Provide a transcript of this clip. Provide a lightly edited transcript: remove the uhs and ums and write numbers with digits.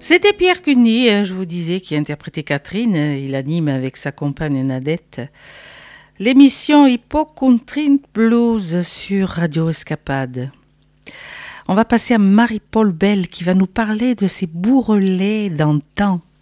C'était Pierre Cuny, je vous disais, qui interprétait Catherine. Il anime avec sa compagne Nadette l'émission Hippo Country Blues sur Radio Escapade. On va passer à Marie-Paul Bell qui va nous parler de ses bourrelets d'antan.